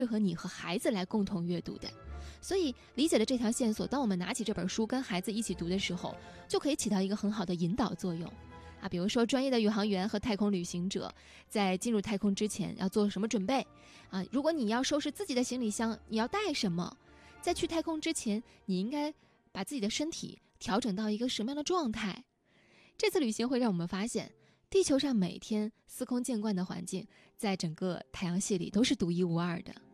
适合你和孩子来共同阅读的。所以理解了这条线索，当我们拿起这本书跟孩子一起读的时候，就可以起到一个很好的引导作用啊。比如说专业的宇航员和太空旅行者在进入太空之前要做什么准备啊？如果你要收拾自己的行李箱，你要带什么？在去太空之前，你应该把自己的身体调整到一个什么样的状态？这次旅行会让我们发现，地球上每天司空见惯的环境，在整个太阳系里都是独一无二的。